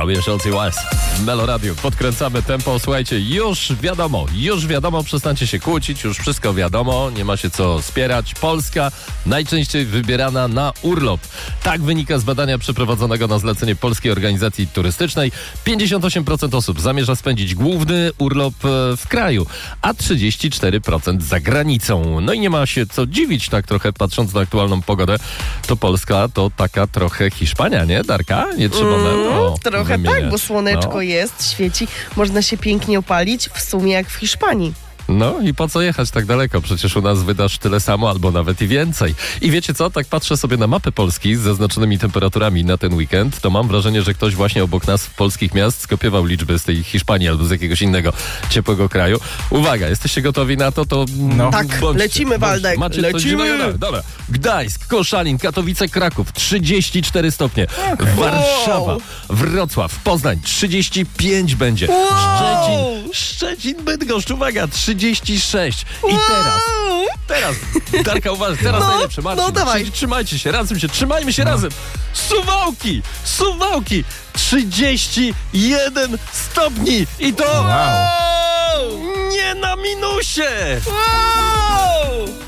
Fabian Scholz i Wes w Meloradiu. Podkręcamy tempo. Słuchajcie, już wiadomo, przestańcie się kłócić, już wszystko wiadomo, nie ma się co spierać. Polska najczęściej wybierana na urlop. Tak wynika z badania przeprowadzonego na zlecenie Polskiej Organizacji Turystycznej. 58% osób zamierza spędzić główny urlop w kraju, a 34% za granicą. No i nie ma się co dziwić, tak trochę patrząc na aktualną pogodę, to Polska to taka trochę Hiszpania, nie, Darka? Nie trzeba trochę wymieniać. tak, bo słoneczko jest, świeci, można się pięknie opalić, w sumie jak w Hiszpanii. No i po co jechać tak daleko? Przecież u nas wydasz tyle samo, albo nawet i więcej. I wiecie co? Tak patrzę sobie na mapę Polski z zaznaczonymi temperaturami na ten weekend, to mam wrażenie, że ktoś właśnie obok nas w polskich miast skopiował liczby z tej Hiszpanii albo z jakiegoś innego ciepłego kraju. Uwaga, jesteście gotowi na to? To Tak, lecimy, Waldek, Macie lecimy. Dobra. Gdańsk, Koszalin, Katowice, Kraków 34 stopnie. Warszawa, Wrocław, Poznań 35 będzie. Szczecin, Bydgoszcz, uwaga, 36. I teraz, Darka, uważaj, teraz najlepsze, Marcin. dawaj. Trzymajcie się, trzymajmy się razem. Suwałki, 31 stopni. I to nie na minusie. Wow!